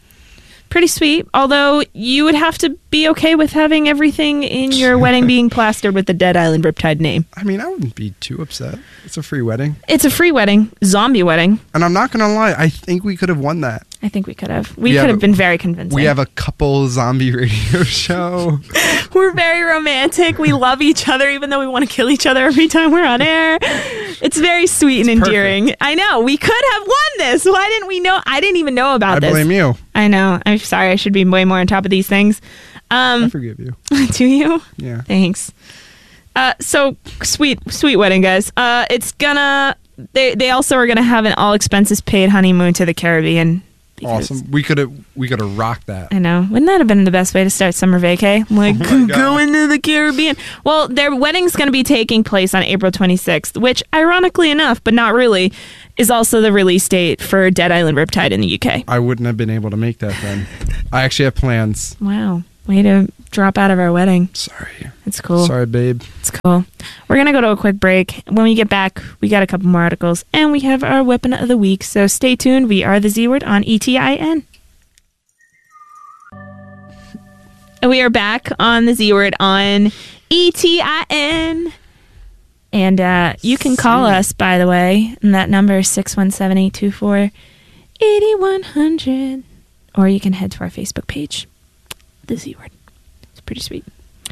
Pretty sweet, although you would have to be okay with having everything in your wedding being plastered with the Dead Island Riptide name. I mean, I wouldn't be too upset. It's a free wedding. It's a free wedding, zombie wedding. And I'm not going to lie, I think we could have won that. I think we could have. We We could have have a- been very convincing. We have a couple zombie radio show. We're very romantic. We love each other, even though we want to kill each other every time we're on air. It's very sweet and It's endearing. I know. We could have won this. Why didn't we know? I didn't even know about I this. blame you. I know. I'm sorry. I should be way more on top of these things. I Um, forgive you. do you? Yeah. Thanks. Uh, so sweet, sweet wedding, guys. Uh, it's gonna. They they also are gonna have an all expenses paid honeymoon to the Caribbean because- Awesome. We could have we could have rocked that. I know. Wouldn't that have been the best way to start summer vacay? Like, Oh my God. going to the Caribbean. Well, their wedding's going to be taking place on April twenty-sixth, which, ironically enough, but not really, is also the release date for Dead Island Riptide in the U K. I wouldn't have been able to make that then. I actually have plans. Wow. Way to drop out of our wedding. Sorry. It's cool. Sorry, babe. It's cool. We're going to go to a quick break. When we get back, we got a couple more articles, and we have our weapon of the week. So stay tuned. We are the Z Word on E T I N. And we are back on the Z Word on E T I N. And uh, you can call us, by the way, and that number is six one seven, eight two four, eight one zero zero. Or you can head to our Facebook page, the Z Word. It's pretty sweet.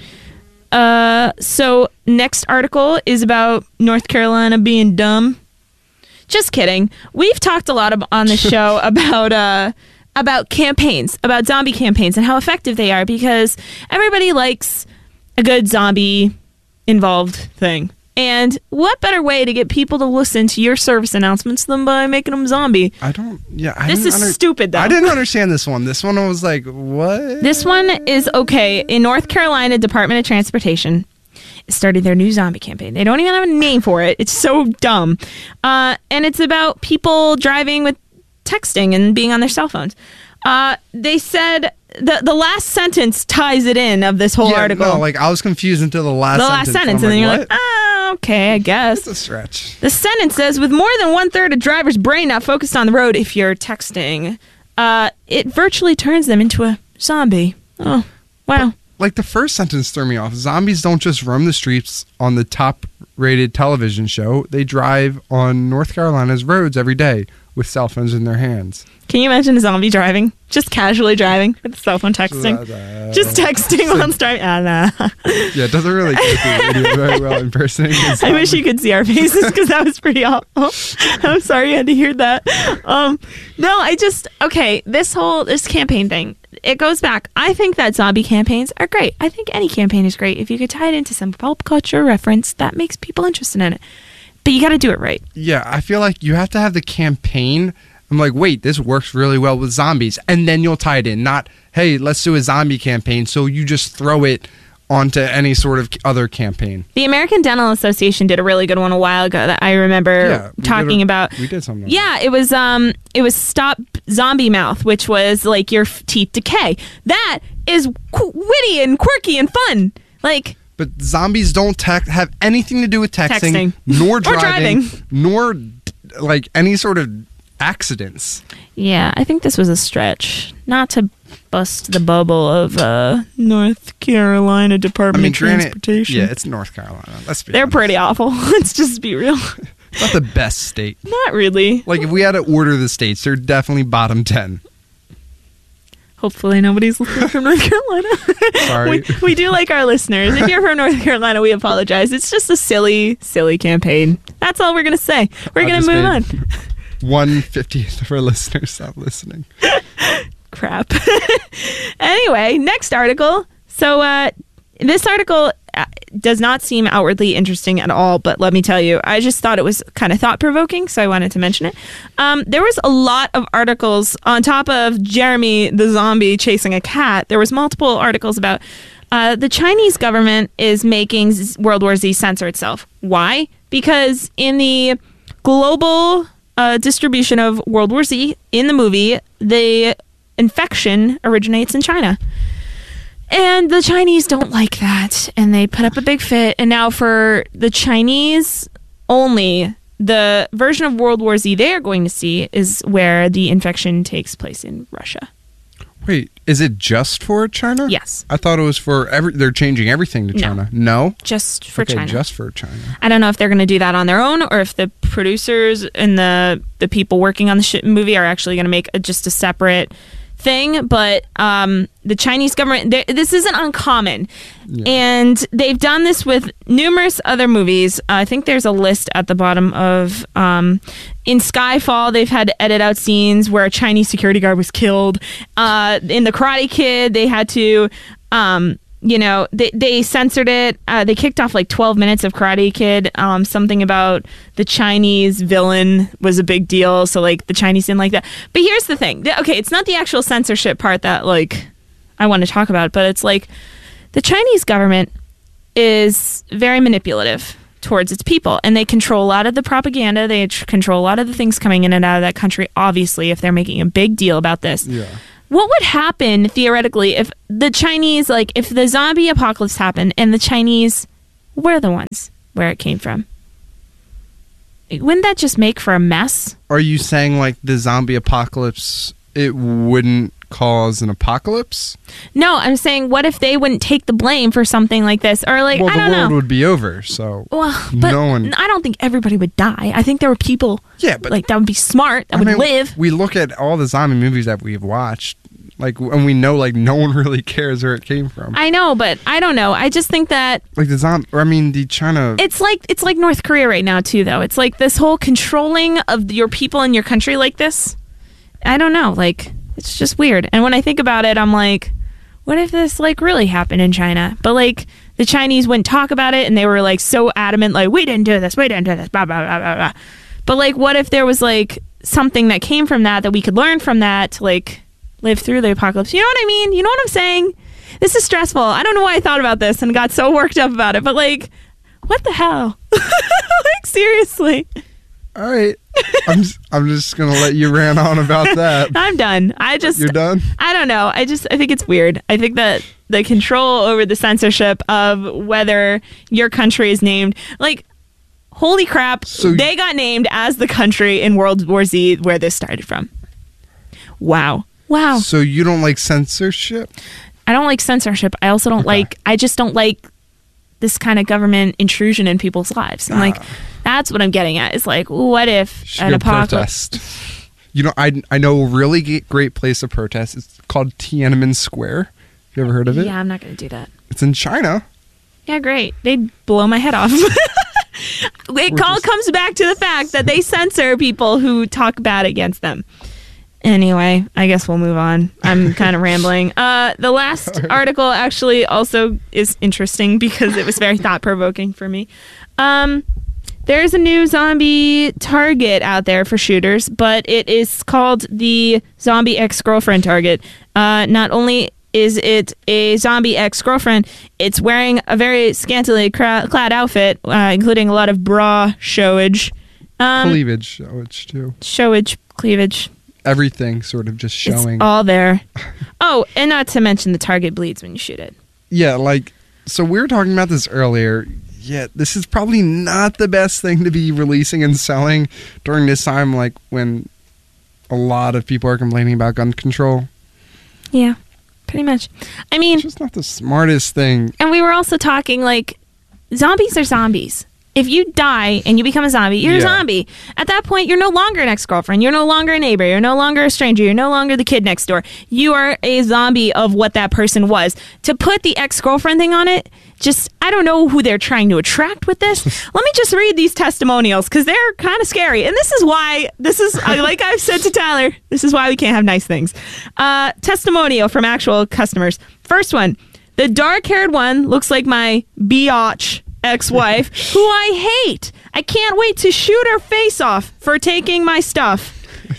Uh, so next article is about North Carolina being dumb. Just kidding. We've talked a lot of, on the show about uh, about campaigns, about zombie campaigns and how effective they are, because everybody likes a good zombie involved thing. And what better way to get people to listen to your service announcements than by making them zombie? I don't. Yeah, I This didn't is under- stupid, though. I didn't understand this one. This one I was like, what? This one is okay. In North Carolina Department of Transportation started their new zombie campaign. They don't even have a name for it. It's so dumb. Uh, and it's about people driving with texting and being on their cell phones. Uh, they said the the last sentence ties it in of this whole yeah, article. No, like I was confused until the last the sentence. last sentence, I'm and then like, you're like, what? ah, okay, I guess. It's a stretch. The sentence says, with more than one third of drivers' brain not focused on the road if you're texting, uh, it virtually turns them into a zombie. Oh, wow. Like the first sentence threw me off. Zombies don't just roam the streets on the top-rated television show. They drive on North Carolina's roads every day with cell phones in their hands. Can you imagine a zombie driving? Just casually driving with cell phone texting? Uh, Just texting while it's driving? Ah, nah. Yeah, it doesn't really go through radio very well impersonating a I zombie. wish you could see our faces because that was pretty awful. I'm sorry you had to hear that. Um, no, I just, okay, this whole, this campaign thing, it goes back. I think that zombie campaigns are great. I think any campaign is great. If you could tie it into some pop culture reference, that makes people interested in it. But you got to do it right. Yeah, I feel like you have to have the campaign. I'm like, wait, this works really well with zombies. And then you'll tie it in. Not, hey, let's do a zombie campaign. So you just throw it onto any sort of other campaign. The American Dental Association did a really good one a while ago that I remember Yeah, we talking did a- about. we did something like Yeah, it was um, it was Stop Zombie Mouth, which was like your f- teeth decay. That is qu- witty and quirky and fun. Like, But zombies don't tech have anything to do with texting, Texting. nor Or driving, driving. nor like any sort of accidents. yeah, I think this was a stretch. Not to bust the bubble of uh, North Carolina I Department mean, of granted, Transportation. yeah, it's North Carolina. Let's be They're honest. pretty awful. Let's just be real. It's not the best state. Not really. Like, if we had to order the states, they're definitely bottom ten. Hopefully nobody's listening from North Carolina. Sorry. we, we do like our listeners. If you're from North Carolina, we apologize. It's just a silly, silly campaign. That's all we're going to say. We're I going to just move made on. One fiftieth of our listeners stop listening. Crap. Anyway, next article. So uh, this article uh, does not seem outwardly interesting at all, but let me tell you, I just thought it was kind of thought-provoking, so I wanted to mention it. Um, there was a lot of articles on top of Jeremy the zombie chasing a cat. There was multiple articles about uh, the Chinese government is making Z- World War Z censor itself. Why? Because in the global uh, distribution of World War Z in the movie, the infection originates in China. And the Chinese don't like that. And they put up a big fit. And now for the Chinese only, the version of World War Z they are going to see is where the infection takes place in Russia. Wait, is it just for China? Yes. I thought it was for every. They're changing everything to No. China. No, Just for okay, China. just for China. I don't know if they're going to do that on their own or if the producers and the the people working on the shit movie are actually going to make a, just a separate thing. But um, the Chinese government, they- this isn't uncommon. And they've done this with numerous other movies. Uh, I think there's a list at the bottom of... Um, in Skyfall, they've had to edit out scenes where a Chinese security guard was killed. Uh, in The Karate Kid, they had to... Um, you know, they, they censored it. Uh, they kicked off like twelve minutes of Karate Kid. Um, something about the Chinese villain was a big deal. So, like, the Chinese didn't like that. But here's the thing. Okay, it's not the actual censorship part that, like, I want to talk about. But it's like the Chinese government is very manipulative towards its people. And they control a lot of the propaganda. They tr- control a lot of the things coming in and out of that country, obviously, if they're making a big deal about this. Yeah. What would happen, theoretically, if the Chinese, like, if the zombie apocalypse happened and the Chinese were the ones where it came from? Wouldn't that just make for a mess? Are you saying, like, the zombie apocalypse, it wouldn't cause an apocalypse? No, I'm saying, what if they wouldn't take the blame for something like this? Or, like, well, I don't the world know. would be over, so Well, but no one... I don't think everybody would die. I think there were people, yeah, but, like, that would be smart, that I would mean, live. We look at all the zombie movies that we've watched, like, and we know, like, no one really cares where it came from. I know, but I don't know. I just think that Like, the zombie... I mean, the China... it's like it's like North Korea right now, too, though. It's like this whole controlling of your people in your country like this. I don't know. Like, it's just weird. And when I think about it, I'm like, what if this, like, really happened in China? But, like, the Chinese wouldn't talk about it, and they were, like, so adamant, like, we didn't do this, we didn't do this, blah, blah, blah, blah, blah. But, like, what if there was, like, something that came from that, that we could learn from that to, like, live through the apocalypse? You know what I mean? You know what I'm saying? This is stressful. I don't know why I thought about this and got so worked up about it, but, like, what the hell? Like, seriously. All right. I'm just, I'm just going to let you rant on about that. I'm done. I just... You're done? I don't know. I just... I think it's weird. I think that the control over the censorship of whether your country is named... Like, holy crap. So, they got named as the country in World War Z where this started from. Wow. Wow. So you don't like censorship? I don't like censorship. I also don't okay. like... I just don't like this kind of government intrusion in people's lives. I'm ah. like... That's what I'm getting at. It's like, what if Should an go apocalypse? Protest. You know, I, I know a really great place to protest. It's called Tiananmen Square. Have you ever heard of it? Yeah, I'm not going to do that. It's in China. Yeah, great. They'd blow my head off. It all just... comes back to the fact that they censor people who talk bad against them. Anyway, I guess we'll move on. I'm kind of rambling. Uh, the last Sorry. article actually also is interesting because it was very thought-provoking for me. Um... There's a new zombie target out there for shooters, but it is called the Zombie Ex-Girlfriend target. Uh, not only is it a zombie ex-girlfriend, it's wearing a very scantily cra- clad outfit, uh, including a lot of bra showage. Um, cleavage showage, too. Showage, cleavage. Everything sort of just showing. It's all there. Oh, and not to mention the target bleeds when you shoot it. Yeah, like, so we were talking about this earlier. Yeah, this is probably not the best thing to be releasing and selling during this time, like when a lot of people are complaining about gun control. Yeah, pretty much. I mean... It's just not the smartest thing. And we were also talking, like, zombies are zombies. If you die and you become a zombie, you're yeah. a zombie. At that point, you're no longer an ex-girlfriend. You're no longer a neighbor. You're no longer a stranger. You're no longer the kid next door. You are a zombie of what that person was. To put the ex-girlfriend thing on it, just, I don't know who they're trying to attract with this. Let me just read these testimonials because they're kind of scary. And this is why, this is, like I've said to Tyler, this is why we can't have nice things. Uh, testimonial from actual customers. First one, the dark-haired one looks like my biatch ex-wife, who I hate. I can't wait to shoot her face off for taking my stuff.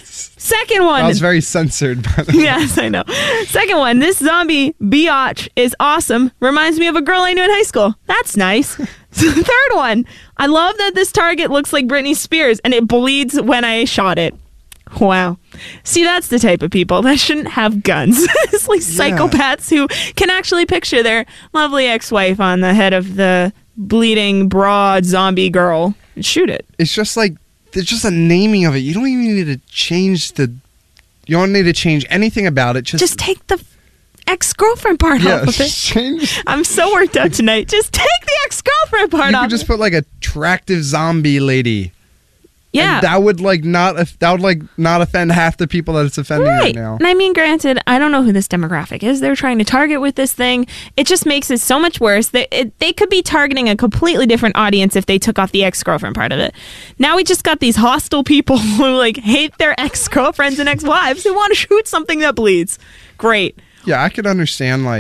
Second one. That was very censored, by the way. Yes, I know. Second one. This zombie biatch is awesome. Reminds me of a girl I knew in high school. That's nice. Third one. I love that this target looks like Britney Spears and it bleeds when I shot it. Wow. See, that's the type of people that shouldn't have guns. It's like yeah. psychopaths who can actually picture their lovely ex-wife on the head of the bleeding, broad zombie girl and shoot it. It's just like, there's just a naming of it. You don't even need to change the, you don't need to change anything about it. Just, just take the ex-girlfriend part yeah, off of it. Change. I'm so worked up tonight. Just take the ex-girlfriend part you off. You could just put like a attractive zombie lady. Yeah, and that would like not that would like not offend half the people that it's offending right, right now. And I mean, granted, I don't know who this demographic is they're trying to target with this thing. It just makes it so much worse. They it, they could be targeting a completely different audience if they took off the ex-girlfriend part of it. Now we just got these hostile people who like hate their ex-girlfriends and ex-wives who want to shoot something that bleeds. Great. Yeah, I could understand like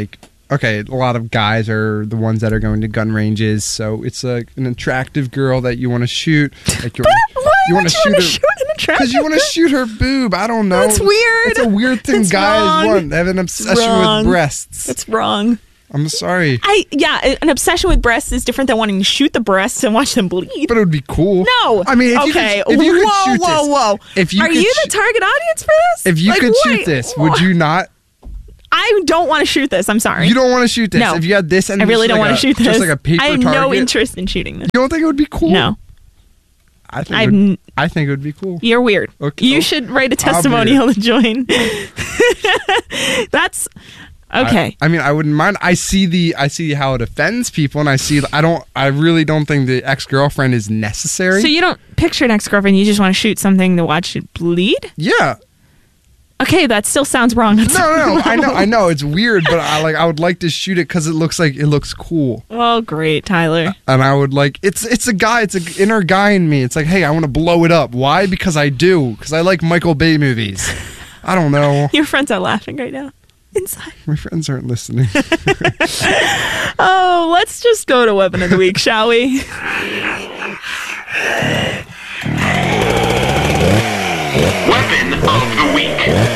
okay, a lot of guys are the ones that are going to gun ranges, so it's like an attractive girl that you want to shoot. Like you're, But why you would wanna you want to her- shoot an attractive Because you want to girl? shoot her boob. I don't know. That's weird. It's a weird thing It's guys wrong. want. They have an obsession wrong. with breasts. That's wrong. I'm sorry. I yeah, an obsession with breasts is different than wanting to shoot the breasts and watch them bleed. But it would be cool. No. I mean, if you okay. could, if you could whoa, shoot whoa, this, whoa. if you Are could you sh- the target audience for this? if you Like, could wait, shoot this, would you not? I don't want to shoot this. I'm sorry. You don't want to shoot this. No. If you had this and I really just don't like want to a- shoot this. just like a paper I have no target, interest in shooting this. You don't think it would be cool? No. I think. I've it would, n- I think it would be cool. You're weird. Okay. You should write a I'm testimonial to join. That's okay. I, I mean, I wouldn't mind. I see the, I see how it offends people, and I see. I don't. I really don't think the ex girlfriend is necessary. So you don't picture an ex-girlfriend. You just want to shoot something to watch it bleed? Yeah. Okay, that still sounds wrong. That's No, no, I know, I know, it's weird, but I like. I would like to shoot it because it looks like it looks cool, Oh, great, Tyler. and I would like. It's it's a guy. It's an inner guy in me. It's like, hey, I want to blow it up. Why? Because I do. Because I like Michael Bay movies. I don't know. Your friends are laughing right now. Inside. My friends aren't listening. Oh, let's just go to weapon of the week, shall we? Weapon of the week.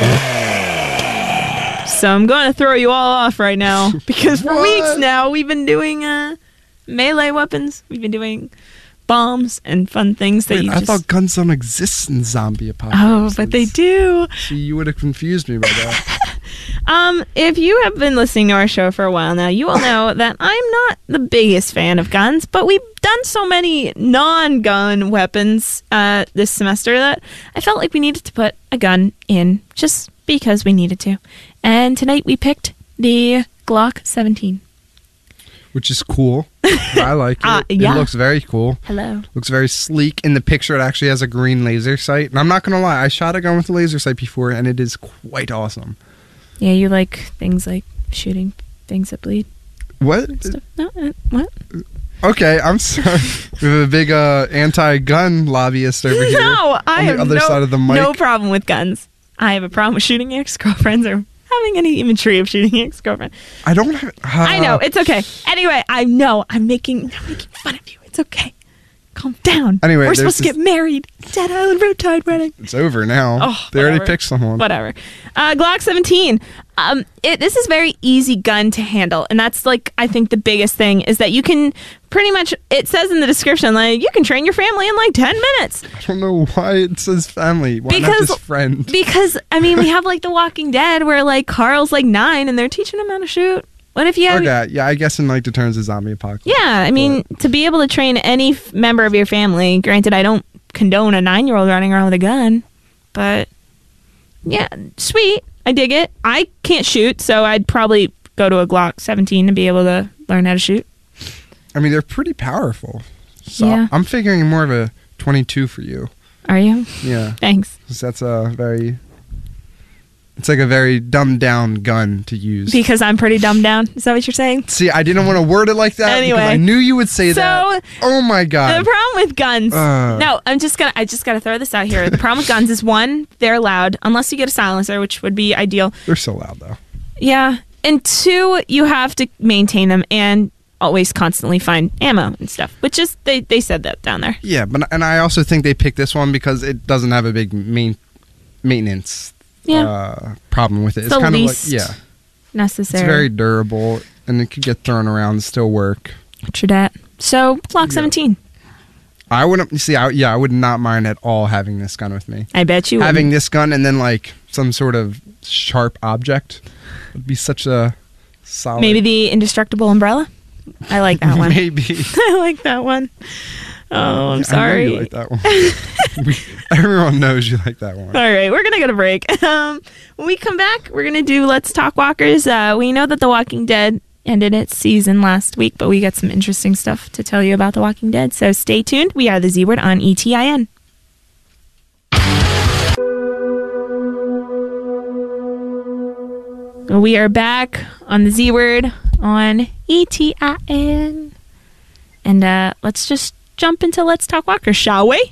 So I'm going to throw you all off right now because for What? weeks now we've been doing uh, melee weapons. We've been doing bombs and fun things that Wait, you I just. thought guns don't exist in zombie Oh, apocalypse. but they do. See, you would have confused me by that. Um, if you have been listening to our show for a while now, you will know that I'm not the biggest fan of guns, but we've done so many non-gun weapons uh, this semester that I felt like we needed to put a gun in just because we needed to. And tonight we picked the Glock seventeen. Which is cool. I like it. Uh, yeah. It looks very cool. Hello. Looks very sleek. In the picture, it actually has a green laser sight. And I'm not going to lie, I shot a gun with a laser sight before, and it is quite awesome. Yeah, you like things like shooting things that bleed What? and stuff. No, uh, what? Okay, I'm sorry. We have a big uh, anti-gun lobbyist over here. No, I on the have other no, side of the mic. no problem with guns. I have a problem with shooting ex-girlfriends or having any imagery of shooting ex-girlfriend. I don't have. Uh, I know, it's okay. Anyway, I know I'm making I'm making fun of you. It's okay. Calm down. Anyway, we're there's supposed to this- get married. Dead Island Riptide wedding. It's over now. Oh, they already whatever. picked someone. Whatever. Uh, Glock seventeen. Um, it, this is very easy gun to handle, and that's like I think the biggest thing is that you can pretty much. It says in the description like you can train your family in like ten minutes. I don't know why it says family. Why not Because- just friend? Because I mean, we have like The Walking Dead, where like Carl's like nine, and they're teaching him how to shoot. What if you have? Okay, yeah, I guess in like the terms of zombie apocalypse. Yeah, I mean, to be able to train any f- member of your family. Granted, I don't condone a nine-year-old running around with a gun, but yeah, sweet. I dig it. I can't shoot, so I'd probably go to a Glock seventeen to be able to learn how to shoot. I mean, they're pretty powerful. So Yeah. I'm figuring more of a twenty-two for you. Are you? Yeah. Thanks. 'Cause that's a very. It's like a very dumbed down gun to use. Because I'm pretty dumbed down. Is that what you're saying? See, I didn't want to word it like that Anyway. because I knew you would say So, that. Oh my god. The problem with guns. Uh. no, I'm just gonna. I just gotta throw this out here. The problem with guns is one, they're loud unless you get a silencer, which would be ideal. They're so loud though. Yeah, and two, you have to maintain them and always constantly find ammo and stuff. Which is they they said that down there. Yeah, but and I also think they picked this one because it doesn't have a big main maintenance Yeah. uh, problem with it. It's It's, the kind of like least yeah, Necessary. it's very durable and it could get thrown around and still work. True that. So Glock seventeen. I wouldn't see. I, yeah, I would not mind at all having this gun with me. I bet you having wouldn't. this gun and then like some sort of sharp object would be such a solid. Maybe the indestructible umbrella. I like that one. Maybe. I like that one. Oh, I'm I know sorry. you like that one. We- Everyone knows you like that one. All right, we're gonna get a break. Um, when we come back, we're gonna do Let's Talk Walkers. Uh, we know that The Walking Dead ended its season last week, but we got some interesting stuff to tell you about The Walking Dead. So stay tuned. We are the Z Word on E T I N. We are back on the Z Word on E T I N, and uh, let's just jump into Let's Talk Walkers, shall we?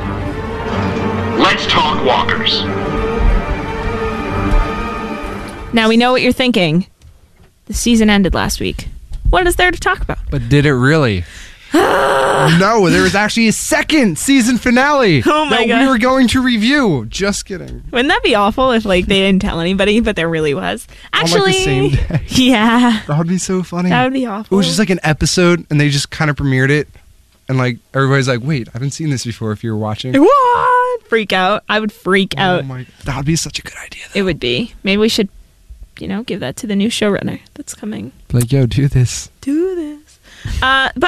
Let's talk walkers. Now we know what you're thinking. The season ended last week. What is there to talk about? But did it really? No, there was actually a second season finale Oh my that God. we were going to review. Just kidding. Wouldn't that be awful if like they didn't tell anybody, but there really was? Actually, On like the same day. yeah, That would be so funny. that would be It awful. was just like an episode, and they just kind of premiered it, and like everybody's like, "Wait, I haven't seen this before." If you were watching, What? Freak out. I would freak oh out. my, that would be such a good idea. It would be. Maybe we should, you know, give that to the new showrunner that's coming. Like, yo, do this. Do this. Uh, but